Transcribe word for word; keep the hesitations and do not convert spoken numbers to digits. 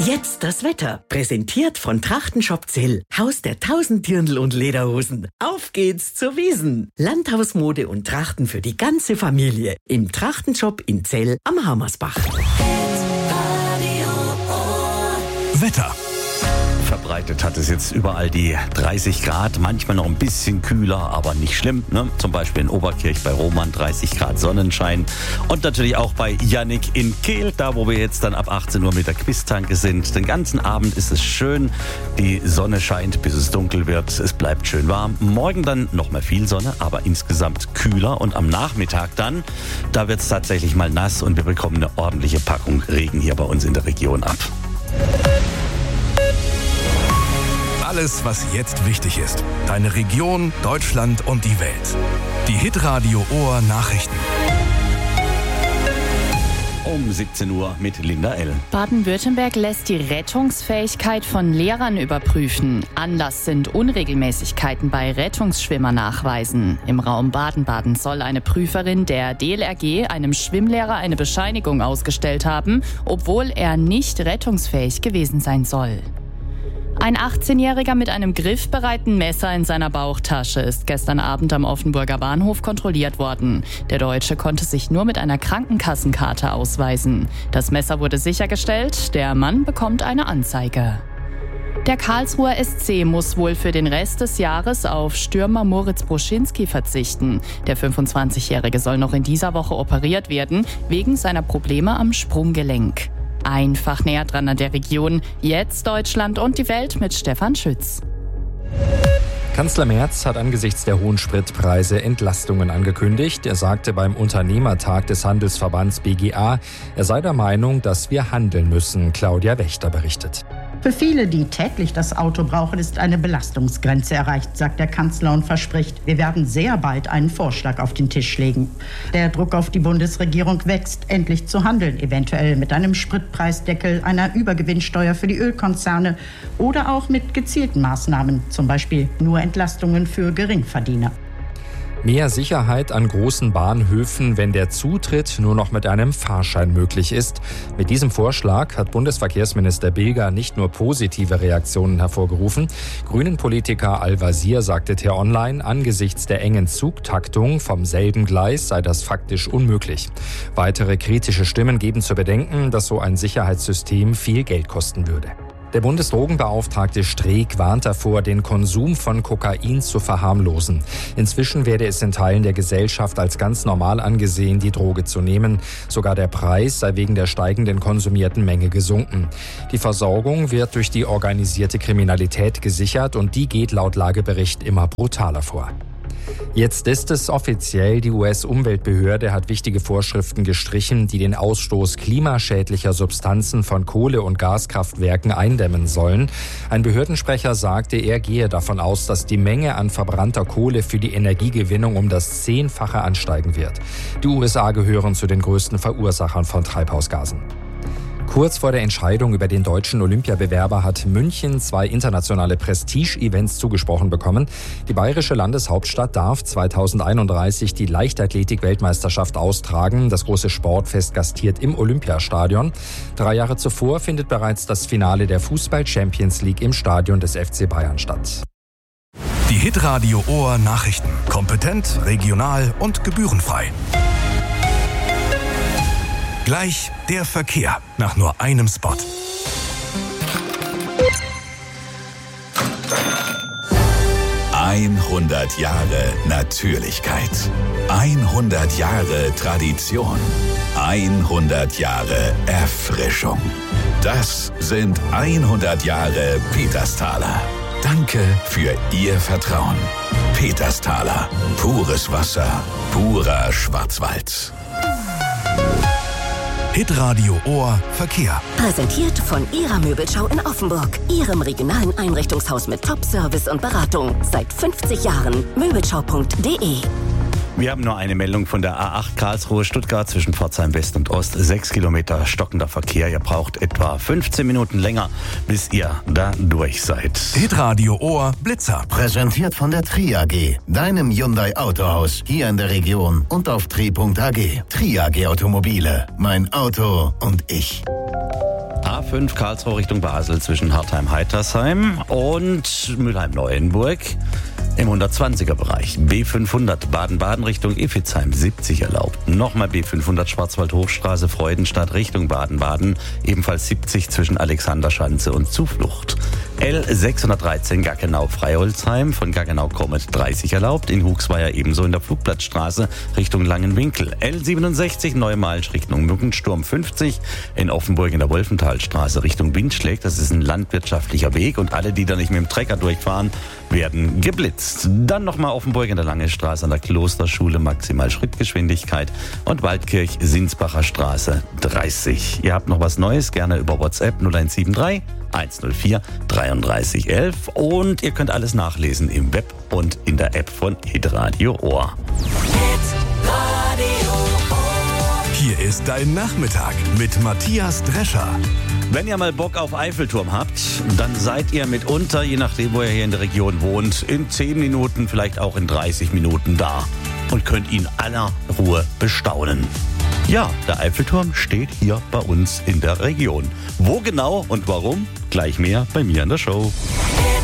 Jetzt das Wetter. Präsentiert von Trachtenshop Zell. Haus der tausend Dirndl und Lederhosen. Auf geht's zur Wiesn. Landhausmode und Trachten für die ganze Familie. Im Trachtenshop in Zell am Hammersbach. Wetter. Verbreitet hat es jetzt überall die dreißig Grad, manchmal noch ein bisschen kühler, aber nicht schlimm. Ne? Zum Beispiel in Oberkirch bei Roman dreißig Grad Sonnenschein und natürlich auch bei Jannik in Kehl, da wo wir jetzt dann ab achtzehn Uhr mit der Quiztanke sind. Den ganzen Abend ist es schön, die Sonne scheint, bis es dunkel wird, es bleibt schön warm. Morgen dann noch mal viel Sonne, aber insgesamt kühler und am Nachmittag dann, da wird es tatsächlich mal nass und wir bekommen eine ordentliche Packung Regen hier bei uns in der Region ab. Alles, was jetzt wichtig ist. Deine Region, Deutschland und die Welt. Die Hitradio Ohr Nachrichten. Um siebzehn Uhr mit Linda L. Baden-Württemberg lässt die Rettungsfähigkeit von Lehrern überprüfen. Anlass sind Unregelmäßigkeiten bei Rettungsschwimmernachweisen. Im Raum Baden-Baden soll eine Prüferin der D L R G einem Schwimmlehrer eine Bescheinigung ausgestellt haben, obwohl er nicht rettungsfähig gewesen sein soll. Ein achtzehnjähriger mit einem griffbereiten Messer in seiner Bauchtasche ist gestern Abend am Offenburger Bahnhof kontrolliert worden. Der Deutsche konnte sich nur mit einer Krankenkassenkarte ausweisen. Das Messer wurde sichergestellt, der Mann bekommt eine Anzeige. Der Karlsruher S C muss wohl für den Rest des Jahres auf Stürmer Moritz Broschinski verzichten. Der fünfundzwanzigjährige soll noch in dieser Woche operiert werden, wegen seiner Probleme am Sprunggelenk. Einfach näher dran an der Region. Jetzt Deutschland und die Welt mit Stefan Schütz. Kanzler Merz hat angesichts der hohen Spritpreise Entlastungen angekündigt. Er sagte beim Unternehmertag des Handelsverbands B G A, er sei der Meinung, dass wir handeln müssen. Claudia Wächter berichtet. Für viele, die täglich das Auto brauchen, ist eine Belastungsgrenze erreicht, sagt der Kanzler und verspricht, wir werden sehr bald einen Vorschlag auf den Tisch legen. Der Druck auf die Bundesregierung wächst, endlich zu handeln, eventuell mit einem Spritpreisdeckel, einer Übergewinnsteuer für die Ölkonzerne oder auch mit gezielten Maßnahmen, zum Beispiel nur Entlastungen für Geringverdiener. Mehr Sicherheit an großen Bahnhöfen, wenn der Zutritt nur noch mit einem Fahrschein möglich ist. Mit diesem Vorschlag hat Bundesverkehrsminister Bilger nicht nur positive Reaktionen hervorgerufen. Grünen-Politiker Al-Wazir sagte T-Online, angesichts der engen Zugtaktung vom selben Gleis sei das faktisch unmöglich. Weitere kritische Stimmen geben zu bedenken, dass so ein Sicherheitssystem viel Geld kosten würde. Der Bundesdrogenbeauftragte Streeck warnt davor, den Konsum von Kokain zu verharmlosen. Inzwischen werde es in Teilen der Gesellschaft als ganz normal angesehen, die Droge zu nehmen. Sogar der Preis sei wegen der steigenden konsumierten Menge gesunken. Die Versorgung wird durch die organisierte Kriminalität gesichert und die geht laut Lagebericht immer brutaler vor. Jetzt ist es offiziell, die U S-Umweltbehörde hat wichtige Vorschriften gestrichen, die den Ausstoß klimaschädlicher Substanzen von Kohle- und Gaskraftwerken eindämmen sollen. Ein Behördensprecher sagte, er gehe davon aus, dass die Menge an verbrannter Kohle für die Energiegewinnung um das Zehnfache ansteigen wird. Die U S A gehören zu den größten Verursachern von Treibhausgasen. Kurz vor der Entscheidung über den deutschen Olympiabewerber hat München zwei internationale Prestige-Events zugesprochen bekommen. Die bayerische Landeshauptstadt darf zweitausendeinunddreißig die Leichtathletik-Weltmeisterschaft austragen. Das große Sportfest gastiert im Olympiastadion. Drei Jahre zuvor findet bereits das Finale der Fußball-Champions League im Stadion des F C Bayern statt. Die Hitradio Ohr Nachrichten. Kompetent, regional und gebührenfrei. Gleich der Verkehr nach nur einem Spot. hundert Jahre Natürlichkeit. hundert Jahre Tradition. hundert Jahre Erfrischung. Das sind hundert Jahre Petersthaler. Danke für Ihr Vertrauen. Petersthaler. Pures Wasser. Purer Schwarzwald. Hitradio Ohr Verkehr. Präsentiert von Ihrer Möbelschau in Offenburg. Ihrem regionalen Einrichtungshaus mit Top-Service und Beratung. Seit fünfzig Jahren. Möbelschau punkt de. Wir haben nur eine Meldung von der A acht Karlsruhe-Stuttgart zwischen Pforzheim West und Ost. Sechs Kilometer stockender Verkehr. Ihr braucht etwa fünfzehn Minuten länger, bis ihr da durch seid. Hitradio Ohr Blitzer. Präsentiert von der Tri A G, deinem Hyundai Autohaus hier in der Region und auf tri punkt a g. Tri A G Automobile. Mein Auto und ich. A fünf Karlsruhe Richtung Basel zwischen Hartheim-Heitersheim und Mülheim-Neuenburg im hundertzwanziger Bereich. B fünfhundert Baden-Baden Richtung Iffezheim siebzig erlaubt. Nochmal B fünfhundert Schwarzwald-Hochstraße Freudenstadt Richtung Baden-Baden, ebenfalls siebzig zwischen Alexanderschanze und Zuflucht. L sechshundertdreizehn Gaggenau-Freiholzheim von Gaggenau kommend dreißig erlaubt. In Huxweier ebenso in der Flugplatzstraße Richtung Langenwinkel. L siebenundsechzig Neumalsch Richtung Mückensturm fünfzig. In Offenburg in der Wolfenthalstraße Richtung Windschläg. Das ist ein landwirtschaftlicher Weg und alle, die da nicht mit dem Trecker durchfahren, werden geblitzt. Dann nochmal Offenburg in der Lange Straße an der Klosterschule maximal Schrittgeschwindigkeit und Waldkirch Sinsbacher Straße dreißig. Ihr habt noch was Neues, gerne über WhatsApp null eins sieben drei eins null vier dreiunddreißig elf und ihr könnt alles nachlesen im Web und in der App von Hitradio Ohr. Hier ist dein Nachmittag mit Matthias Drescher. Wenn ihr mal Bock auf Eiffelturm habt, dann seid ihr mitunter, je nachdem, wo ihr hier in der Region wohnt, in zehn Minuten, vielleicht auch in dreißig Minuten da und könnt ihn aller Ruhe bestaunen. Ja, der Eiffelturm steht hier bei uns in der Region. Wo genau und warum? Gleich mehr bei mir in der Show.